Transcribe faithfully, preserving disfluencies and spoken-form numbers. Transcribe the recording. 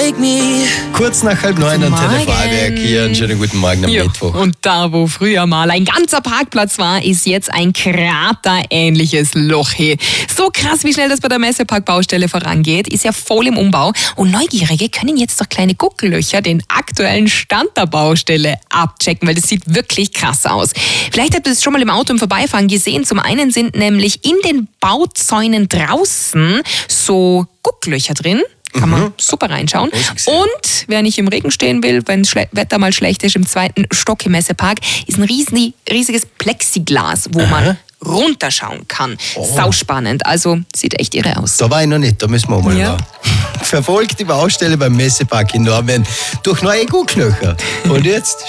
Kurz nach halb neun am Telefonwerk hier. Einen schönen guten Morgen am Ja, Mittwoch. und da, wo früher mal ein ganzer Parkplatz war, ist jetzt ein kraterähnliches Loch hier. So krass, wie schnell das bei der Messepark-Baustelle vorangeht, ist ja voll im Umbau. Und Neugierige können jetzt durch kleine Guckellöcher den aktuellen Stand der Baustelle abchecken, weil das sieht wirklich krass aus. Vielleicht habt ihr das schon mal im Auto im Vorbeifahren gesehen. Zum einen sind nämlich in den Bauzäunen draußen so Gucklöcher drin. Kann man mhm. super reinschauen. Und wer nicht im Regen stehen will, wenn das Wetter mal schlecht ist, im zweiten Stock im Messepark, ist ein riesen, riesiges Plexiglas, wo Aha. man runterschauen kann. Oh. Sauspannend. Also sieht echt irre aus. Da war ich noch nicht, da müssen wir auch mal ja. Verfolgt die Baustelle beim Messepark in Norwegen durch neue Gucklöcher. Und jetzt